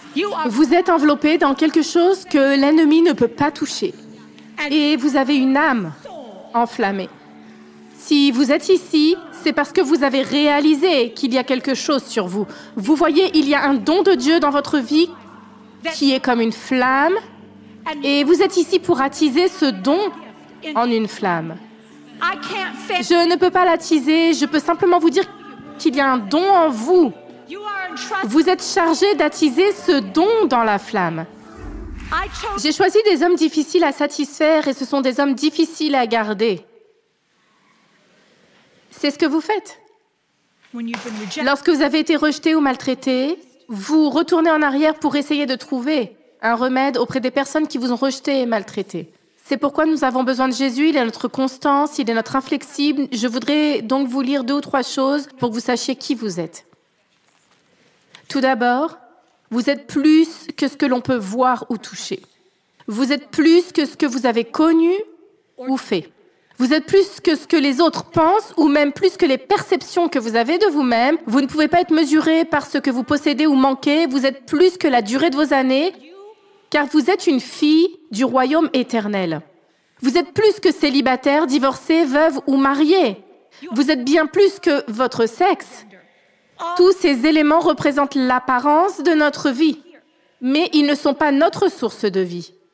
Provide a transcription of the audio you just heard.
Vous êtes enveloppé dans quelque chose que l'ennemi ne peut pas toucher. Et vous avez une âme enflammée. Si vous êtes ici, c'est parce que vous avez réalisé qu'il y a quelque chose sur vous. Vous voyez, il y a un don de Dieu dans votre vie qui est comme une flamme. Et vous êtes ici pour attiser ce don en une flamme. Je ne peux pas l'attiser, je peux simplement vous dire qu'il y a un don en vous. Vous êtes chargé d'attiser ce don dans la flamme. J'ai choisi des hommes difficiles à satisfaire et ce sont des hommes difficiles à garder. C'est ce que vous faites. Lorsque vous avez été rejeté ou maltraité, vous retournez en arrière pour essayer de trouver un remède auprès des personnes qui vous ont rejeté et maltraité. C'est pourquoi nous avons besoin de Jésus, il est notre constance, il est notre inflexible. Je voudrais donc vous lire 2 ou 3 choses pour que vous sachiez qui vous êtes. Tout d'abord, vous êtes plus que ce que l'on peut voir ou toucher. Vous êtes plus que ce que vous avez connu ou fait. Vous êtes plus que ce que les autres pensent ou même plus que les perceptions que vous avez de vous-même. Vous ne pouvez pas être mesuré par ce que vous possédez ou manquez. Vous êtes plus que la durée de vos années, car vous êtes une fille du royaume éternel. Vous êtes plus que célibataire, divorcé, veuve ou marié. Vous êtes bien plus que votre sexe. Tous ces éléments représentent l'apparence de notre vie, mais ils ne sont pas notre source de vie.